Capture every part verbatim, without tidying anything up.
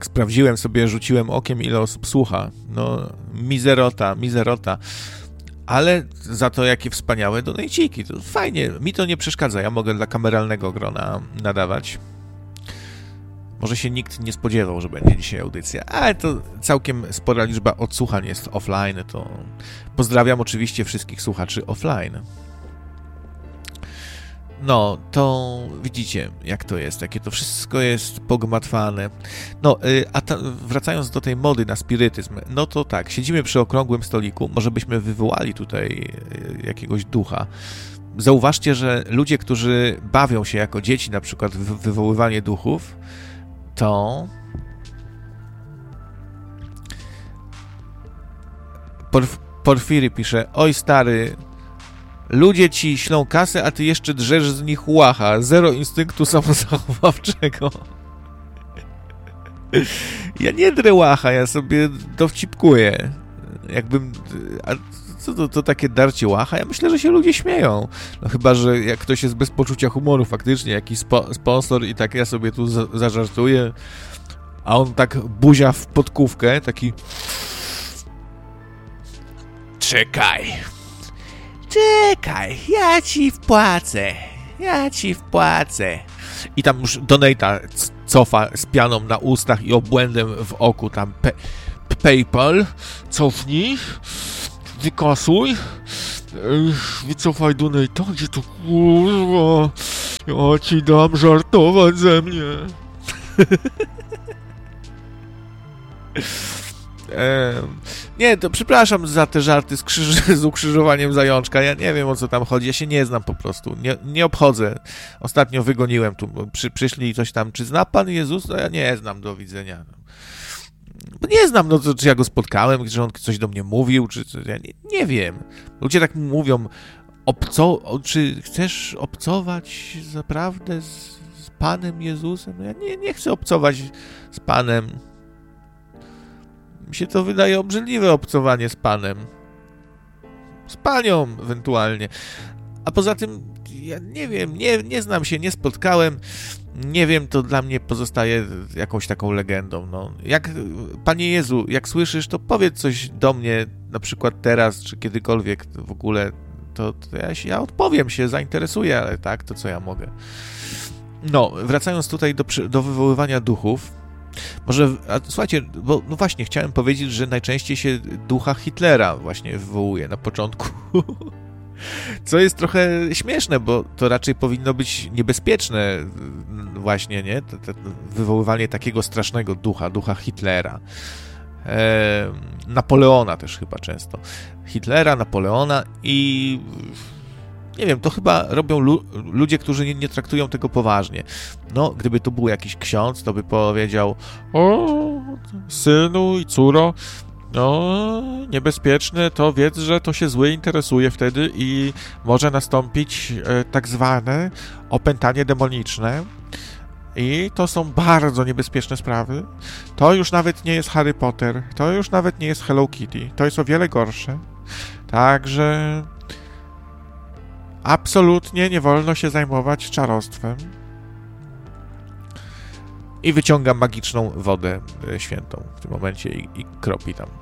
sprawdziłem sobie, rzuciłem okiem, ile osób słucha. No, mizerota, mizerota. Ale za to jakie wspaniałe donajciki. To fajnie, mi to nie przeszkadza. Ja mogę dla kameralnego grona nadawać. Może się nikt nie spodziewał, że będzie dzisiaj audycja, ale to całkiem spora liczba odsłuchań jest offline, to pozdrawiam oczywiście wszystkich słuchaczy offline. No, to widzicie, jak to jest, jakie to wszystko jest pogmatwane. No, a ta, wracając do tej mody na spirytyzm, no to tak, siedzimy przy okrągłym stoliku, może byśmy wywołali tutaj jakiegoś ducha. Zauważcie, że ludzie, którzy bawią się jako dzieci na przykład w wywoływanie duchów, to Porf- Porfiry pisze: oj stary, ludzie ci ślą kasę, a ty jeszcze drzesz z nich łacha. Zero instynktu samozachowawczego. Ja nie drę łacha, ja sobie dowcipkuję. Jakbym... A co to, to takie darcie łacha? Ja myślę, że się ludzie śmieją. No chyba, że jak ktoś jest bez poczucia humoru faktycznie, jakiś spo, sponsor i tak ja sobie tu za, zażartuję, a on tak buzia w podkówkę, taki... Czekaj. Czekaj, ja ci wpłacę. Ja ci wpłacę. I tam już donate'a cofa z pianą na ustach i obłędem w oku. Tam pe, PayPal, cofnij, wykasuj, wycofaj donate'a, gdzie to kurwa, ja ci dam żartować ze mnie. Ehm, nie, to przepraszam za te żarty z, krzyż, z ukrzyżowaniem zajączka. Ja nie wiem, o co tam chodzi. Ja się nie znam po prostu. Nie, nie obchodzę. Ostatnio wygoniłem tu. Przy, przyszli coś tam. Czy zna Pan Jezus? No ja nie znam, do widzenia. Bo nie znam, no to, czy ja go spotkałem, czy on coś do mnie mówił, czy... czy ja nie, nie wiem. Ludzie tak mówią, obco, czy chcesz obcować naprawdę z, z Panem Jezusem? No ja nie, nie chcę obcować z Panem. Mi się to wydaje obrzydliwe obcowanie z Panem. Z Panią ewentualnie. A poza tym, ja nie wiem, nie, nie znam się, nie spotkałem, nie wiem, to dla mnie pozostaje jakąś taką legendą. No. Jak, Panie Jezu, jak słyszysz, to powiedz coś do mnie, na przykład teraz, czy kiedykolwiek w ogóle, to, to ja, się, ja odpowiem się, zainteresuję, ale tak, to co ja mogę. No, wracając tutaj do, do wywoływania duchów, może, a, słuchajcie, bo no właśnie, chciałem powiedzieć, że najczęściej się ducha Hitlera właśnie wywołuje na początku. Co jest trochę śmieszne, bo to raczej powinno być niebezpieczne właśnie, nie? To, to wywoływanie takiego strasznego ducha, ducha Hitlera. E, Napoleona też chyba często. Hitlera, Napoleona i... Nie wiem, to chyba robią lu- ludzie, którzy nie, nie traktują tego poważnie. No, gdyby to był jakiś ksiądz, to by powiedział: o, synu i córo, no, niebezpieczne, to wiedz, że to się zły interesuje wtedy i może nastąpić e, tak zwane opętanie demoniczne. I to są bardzo niebezpieczne sprawy. To już nawet nie jest Harry Potter, to już nawet nie jest Hello Kitty, to jest o wiele gorsze. Także... absolutnie nie wolno się zajmować czarostwem. I wyciągam magiczną wodę świętą w tym momencie i, i kropi tam.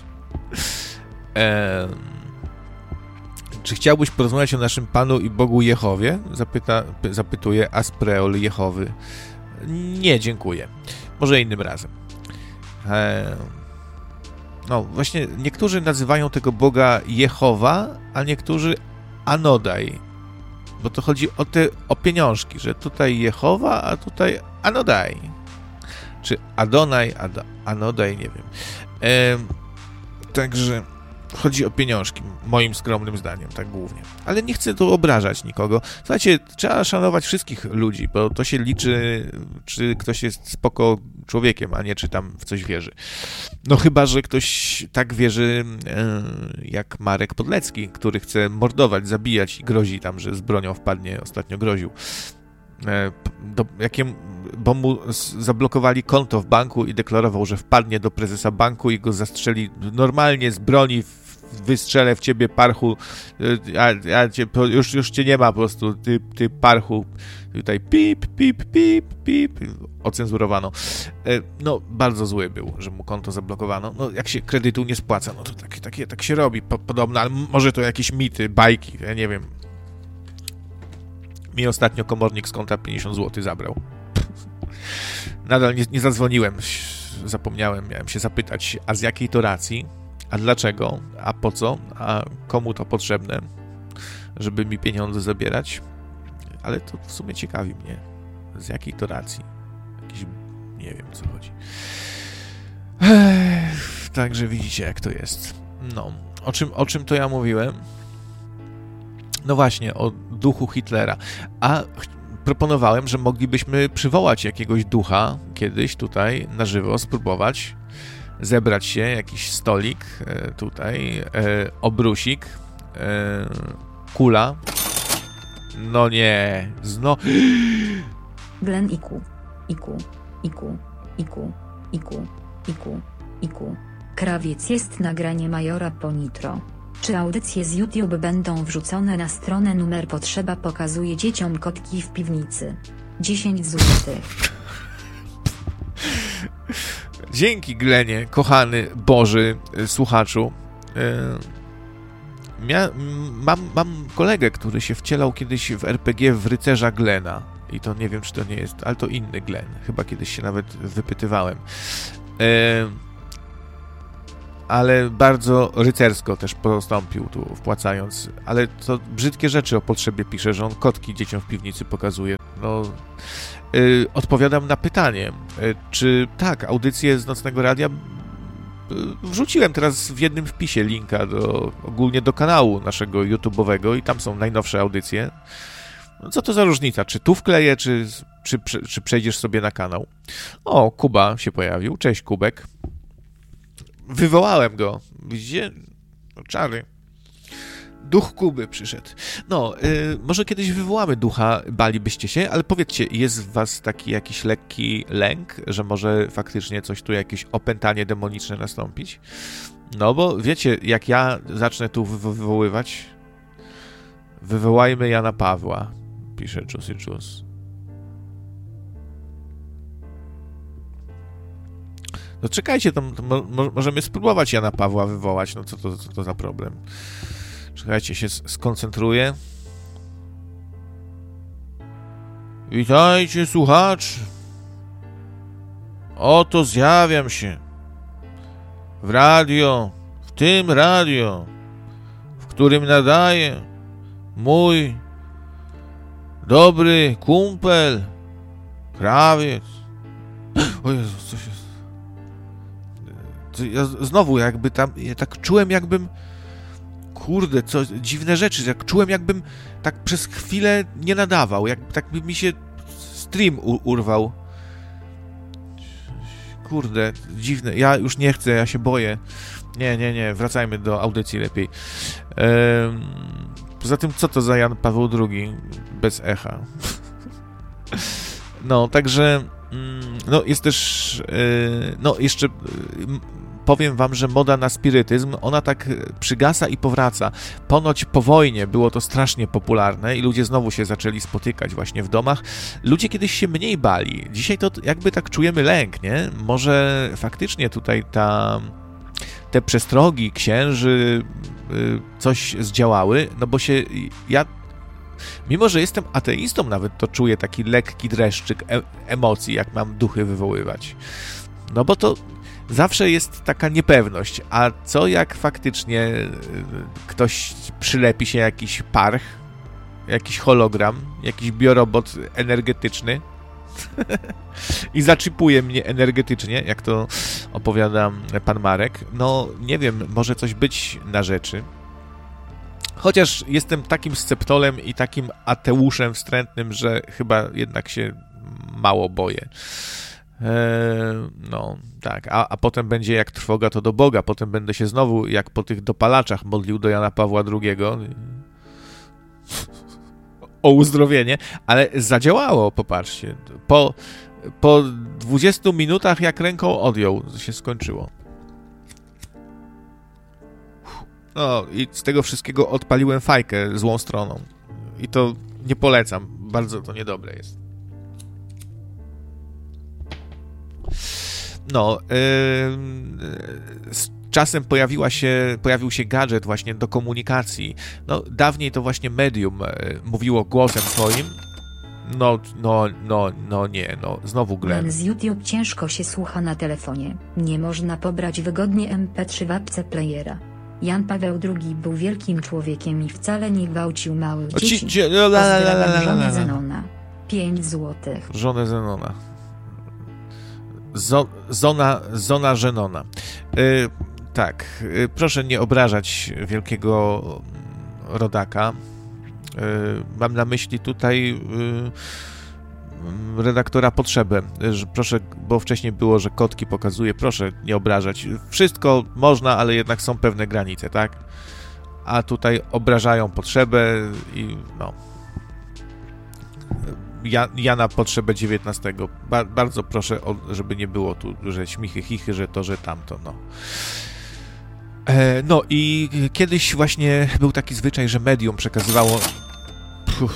ehm, czy chciałbyś porozmawiać o naszym Panu i Bogu Jehowie? Zapyta, zapytuje Aspreol Jehowy. Nie, dziękuję. Może innym razem. Ehm, no, właśnie niektórzy nazywają tego Boga Jehowa, a niektórzy Anodaj, bo to chodzi o te o pieniążki, że tutaj Jehowa, a tutaj Anodaj, czy Adonaj, Ad, Anodaj, nie wiem. E, także chodzi o pieniążki, moim skromnym zdaniem, tak głównie. Ale nie chcę tu obrażać nikogo. Słuchajcie, trzeba szanować wszystkich ludzi, bo to się liczy, czy ktoś jest spoko człowiekiem, a nie czy tam w coś wierzy. No chyba, że ktoś tak wierzy e, jak Marek Podlecki, który chce mordować, zabijać i grozi tam, że z bronią wpadnie, ostatnio groził. E, do, jakiem, bo mu z, zablokowali konto w banku i deklarował, że wpadnie do prezesa banku i go zastrzeli normalnie z broni w, wystrzelę w ciebie, parchu, ja, ja cię, już, już cię nie ma po prostu, ty, ty parchu, tutaj pip, pip, pip, pip, ocenzurowano. No, bardzo zły był, że mu konto zablokowano. No, jak się kredytu nie spłaca, no to tak, tak, tak się robi, podobno, ale może to jakieś mity, bajki, ja nie wiem. Mi ostatnio komornik z konta pięćdziesiąt złotych zabrał. Nadal nie, nie zadzwoniłem, zapomniałem, miałem się zapytać, a z jakiej to racji, a dlaczego, a po co, a komu to potrzebne, żeby mi pieniądze zabierać, ale to w sumie ciekawi mnie, z jakiej to racji, jakiś, nie wiem, co chodzi. Ech, także widzicie, jak to jest. No, o czym, o czym to ja mówiłem? No właśnie, o duchu Hitlera, a proponowałem, że moglibyśmy przywołać jakiegoś ducha kiedyś tutaj na żywo, spróbować zebrać się, jakiś stolik tutaj, obrusik, kula. No nie, zno... Glen Iku, Iku, Iku, Iku, Iku, Iku, Iku. Krawiec jest nagranie Majora po Nitro. Czy audycje z YouTube będą wrzucone na stronę? Numer potrzeba pokazuje dzieciom kotki w piwnicy. dziesięć złotych. Dzięki, Glenie, kochany Boży słuchaczu. Mia, mam, mam kolegę, który się wcielał kiedyś w er pe gie w rycerza Glena. I to nie wiem, czy to nie jest, ale to inny Glen. Chyba kiedyś się nawet wypytywałem. Ale bardzo rycersko też postąpił tu, wpłacając. Ale to brzydkie rzeczy o potrzebie pisze, że on kotki dzieciom w piwnicy pokazuje. No, yy, odpowiadam na pytanie, yy, czy tak, audycję z Nocnego Radia yy, wrzuciłem teraz w jednym wpisie linka do, ogólnie do kanału naszego YouTube'owego i tam są najnowsze audycje. No, co to za różnica? Czy tu wkleję, czy, czy, czy przejdziesz sobie na kanał? O, Kuba się pojawił. Cześć, Kubek. Wywołałem go. Widzicie? No, czary. Duch Kuby przyszedł. No, yy, może kiedyś wywołamy ducha, balibyście się, ale powiedzcie, jest w was taki jakiś lekki lęk, że może faktycznie coś tu, jakieś opętanie demoniczne nastąpić? No bo wiecie, jak ja zacznę tu wywoływać, wywołajmy Jana Pawła, pisze Juicy Juice. No czekajcie, to, to mo, możemy spróbować Jana Pawła wywołać, no co to, co to za problem? Czekajcie, się skoncentruję. Witajcie, słuchacze. Oto zjawiam się w radio, w tym radio, w którym nadaje mój dobry kumpel, krawiec. O Jezu, co się... Ja znowu jakby tam, ja tak czułem jakbym, kurde, co, dziwne rzeczy, jak czułem jakbym tak przez chwilę nie nadawał, jak tak by mi się stream u, urwał. Kurde, dziwne, ja już nie chcę, ja się boję. Nie, nie, nie, wracajmy do audycji lepiej. Ehm, poza tym, co to za Jan Paweł drugi bez echa? No, także... No, jest też, no, jeszcze powiem wam, że moda na spirytyzm, ona tak przygasa i powraca. Ponoć po wojnie było to strasznie popularne i ludzie znowu się zaczęli spotykać właśnie w domach. Ludzie kiedyś się mniej bali. Dzisiaj to jakby tak czujemy lęk, nie? Może faktycznie tutaj ta... te przestrogi księży coś zdziałały, no bo się... ja mimo że jestem ateistą, nawet to czuję taki lekki dreszczyk e- emocji, jak mam duchy wywoływać. No bo to zawsze jest taka niepewność. A co jak faktycznie ktoś przylepi się jakiś parch, jakiś hologram, jakiś biorobot energetyczny i zaczypuje mnie energetycznie, jak to opowiada pan Marek? No nie wiem, może coś być na rzeczy. Chociaż jestem takim sceptolem i takim ateuszem wstrętnym, że chyba jednak się mało boję. Eee, no, tak. A, a potem będzie jak trwoga to do Boga. Potem będę się znowu, jak po tych dopalaczach, modlił do Jana Pawła drugiego o uzdrowienie, ale zadziałało, popatrzcie. Po, po dwudziestu minutach jak ręką odjął, się skończyło. No i z tego wszystkiego odpaliłem fajkę złą stroną. I to nie polecam. Bardzo to niedobre jest. No, yy, z czasem pojawiła się, pojawił się gadżet właśnie do komunikacji. No, dawniej to właśnie medium yy, mówiło głosem swoim. No, no, no, no nie, no, znowu Glenn. Z YouTube ciężko się słucha na telefonie. Nie można pobrać wygodnie em pe trzy w apce playera. Jan Paweł drugi był wielkim człowiekiem i wcale nie gwałcił małych O, ci, dzieci. ci, la, la, la, la, la, Pozdrawiam la, la. żonę Zenona. pięć złotych. Żonę Zenona. Zo, zona, zona Zenona. Yy, tak, yy, proszę nie obrażać wielkiego rodaka. Yy, mam na myśli tutaj yy, redaktora Potrzebę. Yy, proszę, bo wcześniej było, że kotki pokazuje. Proszę nie obrażać. Wszystko można, ale jednak są pewne granice, tak? A tutaj obrażają Potrzebę i no... Ja, ja na Potrzebę dziewiętnastego. Ba, bardzo proszę, o, żeby nie było tu, że śmichy, chichy, że to, że tamto, no. E, no i kiedyś właśnie był taki zwyczaj, że medium przekazywało... Puh.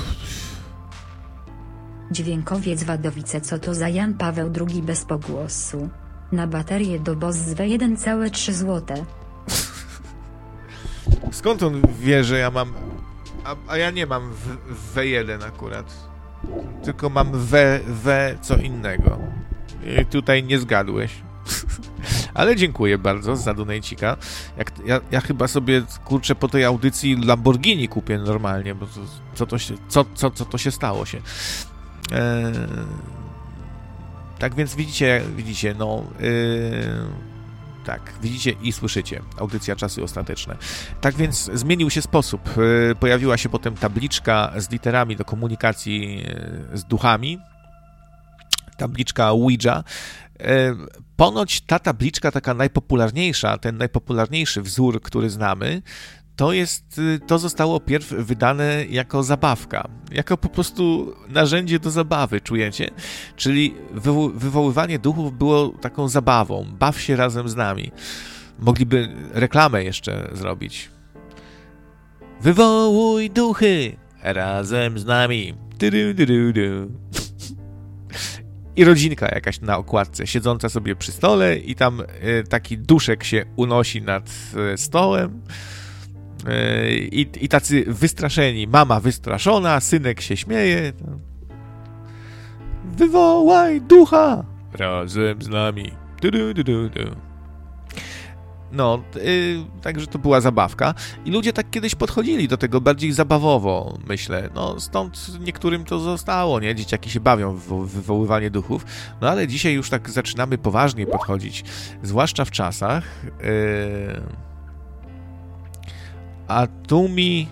Dźwiękowiec Wadowice. Co to za Jan Paweł drugi bez pogłosu? Na baterię do Boss z we jeden całe trzy złote. Skąd on wie, że ja mam... A, a ja nie mam w, w we jeden akurat. Tylko mam we, we co innego. I tutaj nie zgadłeś. Ale dziękuję bardzo za donejcika. Jak, ja, ja chyba sobie, kurczę, po tej audycji Lamborghini kupię normalnie, bo to, co, to się, co, co, co to się stało się. Eee, tak więc widzicie, widzicie, no... Yy, tak, widzicie i słyszycie. Audycja Czasy Ostateczne. Tak więc zmienił się sposób. Pojawiła się potem tabliczka z literami do komunikacji z duchami. Tabliczka Ouija. Ponoć ta tabliczka taka najpopularniejsza, ten najpopularniejszy wzór, który znamy, to jest, to zostało pierw wydane jako zabawka, jako po prostu narzędzie do zabawy, czujecie? Czyli wywo- wywoływanie duchów było taką zabawą, baw się razem z nami. Mogliby reklamę jeszcze zrobić. Wywołuj duchy razem z nami. Du, du, du, du. I rodzinka jakaś na okładce, siedząca sobie przy stole i tam y, taki duszek się unosi nad y, stołem. I, I tacy wystraszeni. Mama wystraszona, synek się śmieje. Wywołaj ducha razem z nami. Du, du, du, du, du. No, yy, także to była zabawka. I ludzie tak kiedyś podchodzili do tego bardziej zabawowo, myślę. No, stąd niektórym to zostało, nie? Dzieciaki się bawią w wywoływanie duchów. No, ale dzisiaj już tak zaczynamy poważnie podchodzić. Zwłaszcza w czasach... Yy... A tu mi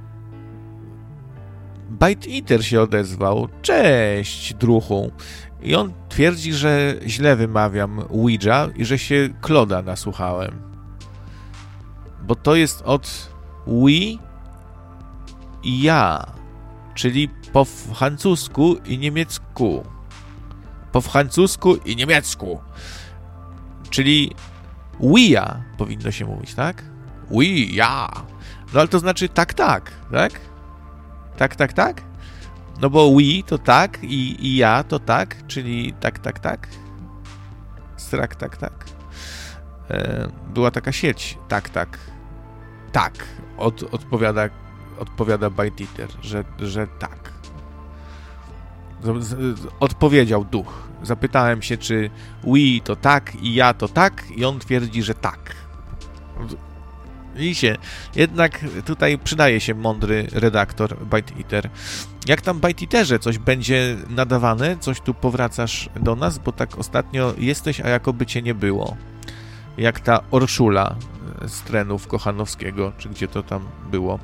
Bite Eater się odezwał. Cześć, druchu. I on twierdzi, że źle wymawiam Ouija i że się Kloda nasłuchałem. Bo to jest od oui i ja, czyli po francusku i niemiecku. Po francusku i niemiecku. Czyli ouija powinno się mówić, tak? Oui, ja. No ale to znaczy tak, tak, tak? Tak, tak, tak? No bo oui to tak i, i ja to tak, czyli tak, tak, tak. Strak, tak, tak. E, była taka sieć, tak, tak. Tak, Od, odpowiada, odpowiada Bite Eater, że, że tak. Z, z, odpowiedział duch. Zapytałem się, czy oui to tak i ja to tak i on twierdzi, że tak. Widzicie, jednak tutaj przydaje się mądry redaktor Bite Eater. Jak tam Bite Eaterze coś będzie nadawane, coś tu powracasz do nas, bo tak ostatnio jesteś, a jakoby cię nie było. Jak ta Orszula z trenów Kochanowskiego, czy gdzie to tam było.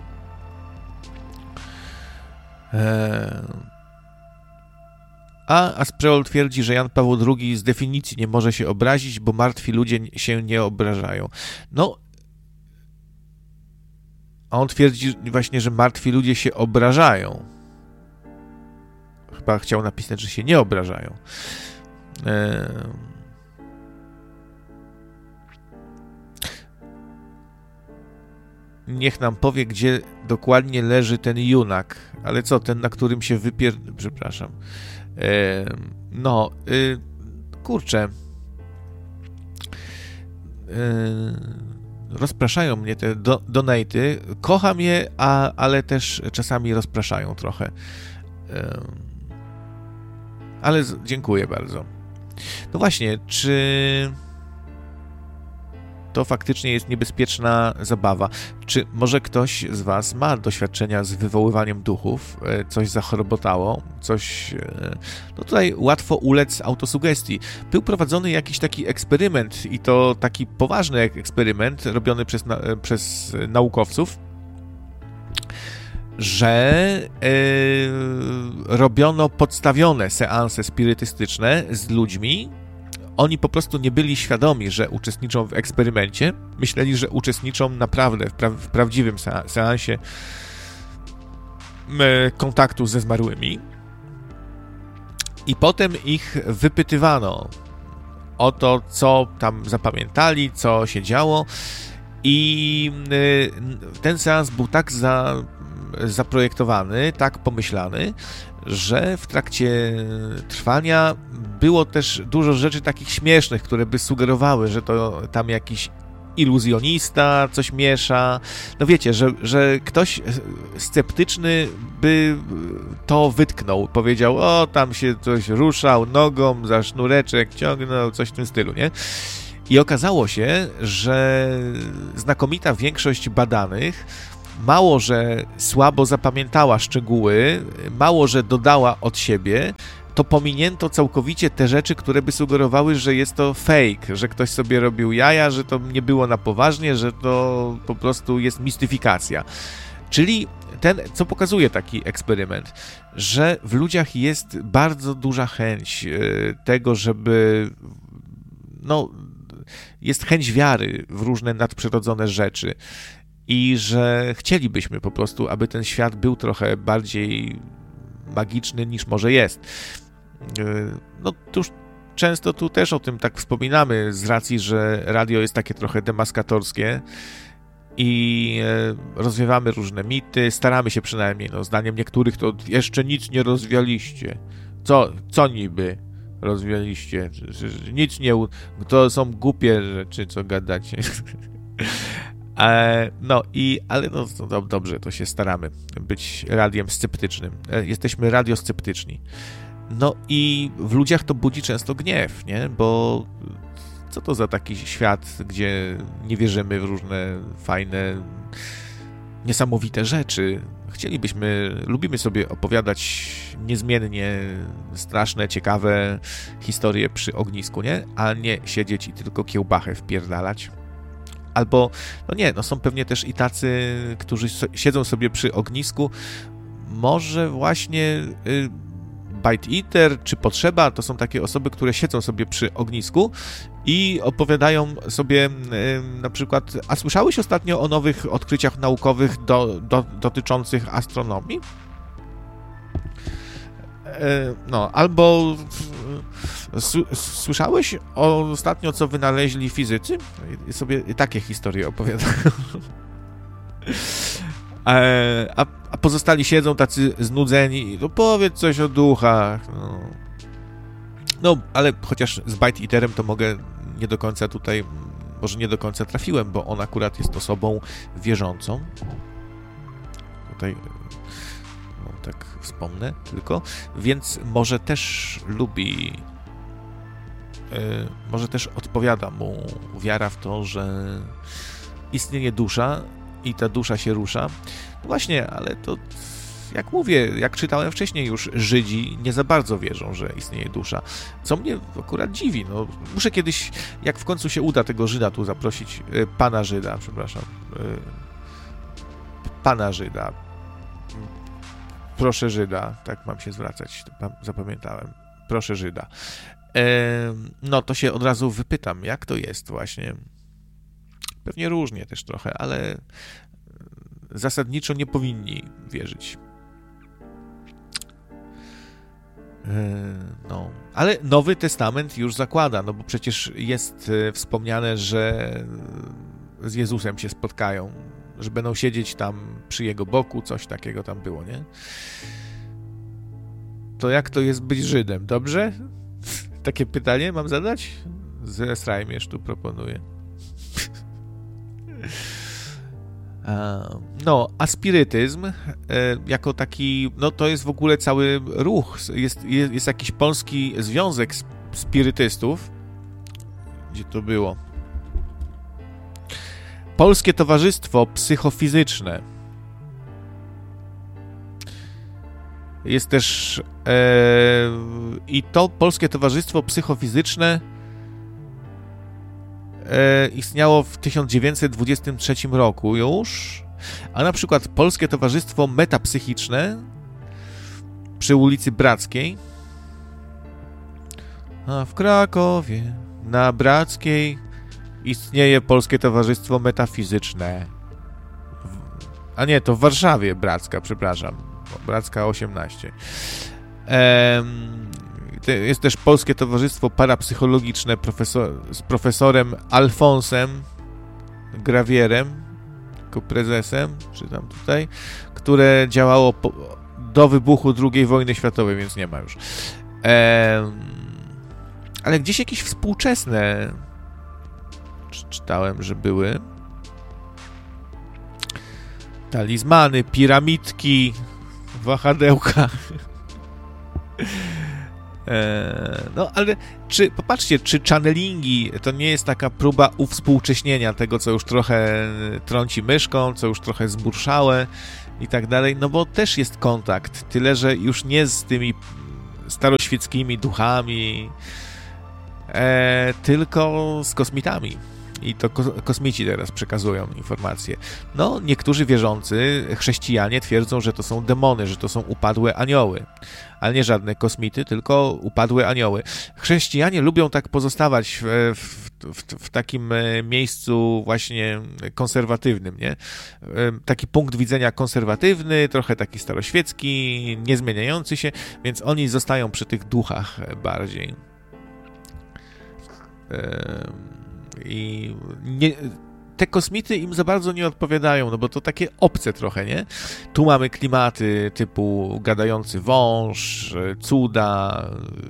Eee... A Aspreol twierdzi, że Jan Paweł drugi z definicji nie może się obrazić, bo martwi ludzie się nie obrażają. No, a on twierdzi właśnie, że martwi ludzie się obrażają. Chyba chciał napisać, że się nie obrażają. Eee... niech nam powie, gdzie dokładnie leży ten junak. Ale co, ten, na którym się wypier... Przepraszam. E, no, y, kurczę. E, rozpraszają mnie te do, donaty. Kocham je, a, ale też czasami rozpraszają trochę. E, ale z, dziękuję bardzo. No właśnie, czy to faktycznie jest niebezpieczna zabawa? Czy może ktoś z was ma doświadczenia z wywoływaniem duchów? Coś zachorobotało? Coś... No tutaj łatwo ulec autosugestii. Był prowadzony jakiś taki eksperyment i to taki poważny eksperyment robiony przez, przez naukowców, że yy, robiono podstawione seanse spirytystyczne z ludźmi. Oni po prostu nie byli świadomi, że uczestniczą w eksperymencie. Myśleli, że uczestniczą naprawdę w, pra- w prawdziwym se- seansie yy, kontaktu ze zmarłymi. I potem ich wypytywano o to, co tam zapamiętali, co się działo. I yy, ten seans był tak za zaprojektowany, tak pomyślany, że w trakcie trwania było też dużo rzeczy takich śmiesznych, które by sugerowały, że to tam jakiś iluzjonista coś miesza. No wiecie, że, że ktoś sceptyczny by to wytknął, powiedział, o, tam się coś ruszał nogą, za sznureczek ciągnął, coś w tym stylu, nie? I okazało się, że znakomita większość badanych mało, że słabo zapamiętała szczegóły, mało, że dodała od siebie, to pominięto całkowicie te rzeczy, które by sugerowały, że jest to fake, że ktoś sobie robił jaja, że to nie było na poważnie, że to po prostu jest mistyfikacja. Czyli ten, co pokazuje taki eksperyment, że w ludziach jest bardzo duża chęć tego, żeby no, jest chęć wiary w różne nadprzyrodzone rzeczy. I że chcielibyśmy po prostu, aby ten świat był trochę bardziej magiczny niż może jest. No tuż często tu też o tym tak wspominamy z racji, że radio jest takie trochę demaskatorskie i rozwiewamy różne mity, staramy się przynajmniej, no zdaniem niektórych to jeszcze nic nie rozwialiście. Co, co niby rozwialiście? Nic nie... To są głupie rzeczy, co gadacie. E, no i, ale no, no dobrze, to się staramy być radiem sceptycznym. E, jesteśmy radiosceptyczni. No i w ludziach to budzi często gniew, nie? Bo co to za taki świat, gdzie nie wierzymy w różne fajne, niesamowite rzeczy. Chcielibyśmy, lubimy sobie opowiadać niezmiennie straszne, ciekawe historie przy ognisku, nie? A nie siedzieć i tylko kiełbachę wpierdalać. Albo, no nie, no są pewnie też i tacy, którzy so, siedzą sobie przy ognisku. Może właśnie y, Bite Eater czy Potrzeba to są takie osoby, które siedzą sobie przy ognisku i opowiadają sobie y, na przykład, a słyszałeś ostatnio o nowych odkryciach naukowych do, do, dotyczących astronomii? No, albo słyszałeś o ostatnio, co wynaleźli fizycy? I sobie takie historie opowiadają. A, a pozostali siedzą tacy znudzeni, no powiedz coś o duchach. No, no ale chociaż z Bite Eaterem to mogę nie do końca tutaj, może nie do końca trafiłem, bo on akurat jest osobą wierzącą. Tutaj no, tak wspomnę tylko, więc może też lubi, yy, może też odpowiada mu wiara w to, że istnieje dusza i ta dusza się rusza. No właśnie, ale to jak mówię, jak czytałem wcześniej już, Żydzi nie za bardzo wierzą, że istnieje dusza. Co mnie akurat dziwi. No, muszę kiedyś, jak w końcu się uda tego Żyda tu zaprosić, yy, pana Żyda, przepraszam, yy, pana Żyda, proszę Żyda, tak mam się zwracać, zapamiętałem, proszę Żyda. E, no to się od razu wypytam, jak to jest właśnie. Pewnie różnie też trochę, ale zasadniczo nie powinni wierzyć. E, no, ale Nowy Testament już zakłada, no bo przecież jest wspomniane, że z Jezusem się spotkają że będą siedzieć tam przy jego boku, coś takiego tam było, nie? To jak to jest być Żydem, dobrze? Takie pytanie mam zadać? Zesrajmierz tu proponuje. No, a spirytyzm jako taki, no to jest w ogóle cały ruch. Jest, jest, jest jakiś polski związek spirytystów. Gdzie to było? Polskie Towarzystwo Psychofizyczne. Jest też e, i to Polskie Towarzystwo Psychofizyczne e, istniało w tysiąc dziewięćset dwudziestym trzecim roku już, a na przykład Polskie Towarzystwo Metapsychiczne przy ulicy Brackiej, a w Krakowie na Brackiej istnieje Polskie Towarzystwo Metafizyczne. A nie, to w Warszawie Bracka, przepraszam. Bracka osiemnaście. Ehm, jest też Polskie Towarzystwo Parapsychologiczne profesor, z profesorem Alfonsem Grawierem, jako prezesem, czytam tutaj, które działało po, do wybuchu drugiej wojny światowej, więc nie ma już. Ehm, ale gdzieś jakieś współczesne czytałem, że były. Talizmany, piramidki, wahadełka. eee, no, ale czy, popatrzcie, czy channelingi to nie jest taka próba uwspółcześnienia tego, co już trochę trąci myszką, co już trochę zburszałe i tak dalej, no bo też jest kontakt, tyle, że już nie z tymi staroświeckimi duchami, e, tylko z kosmitami. I to kosmici teraz przekazują informacje. No, niektórzy wierzący, chrześcijanie twierdzą, że to są demony, że to są upadłe anioły. Ale nie żadne kosmity, tylko upadłe anioły. Chrześcijanie lubią tak pozostawać w, w, w, w takim miejscu właśnie konserwatywnym, nie? Taki punkt widzenia konserwatywny, trochę taki staroświecki, niezmieniający się, więc oni zostają przy tych duchach bardziej. I nie, te kosmity im za bardzo nie odpowiadają, no bo to takie obce trochę, nie? Tu mamy klimaty typu gadający wąż, cuda,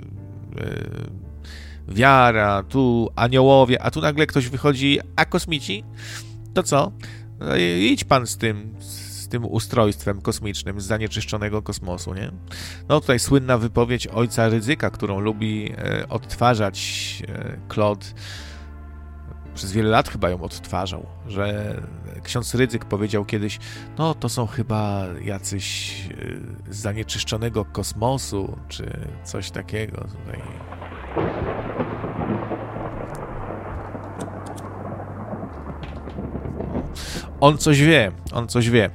wiara, tu aniołowie, a tu nagle ktoś wychodzi, a kosmici? To co? No, idź pan z tym, z tym ustrojstwem kosmicznym z zanieczyszczonego kosmosu, nie? No tutaj słynna wypowiedź ojca Rydzyka, którą lubi e, odtwarzać e, Claude. Przez wiele lat chyba ją odtwarzał, że ksiądz Rydzyk powiedział kiedyś, no to są chyba jacyś z zanieczyszczonego kosmosu, czy coś takiego tutaj. On coś wie, on coś wie.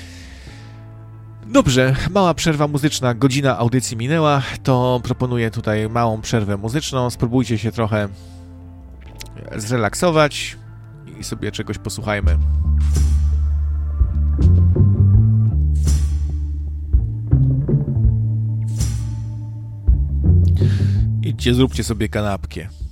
Dobrze, mała przerwa muzyczna, godzina audycji minęła, to proponuję tutaj małą przerwę muzyczną, spróbujcie się trochę zrelaksować i sobie czegoś posłuchajmy. Idźcie, zróbcie sobie kanapkę.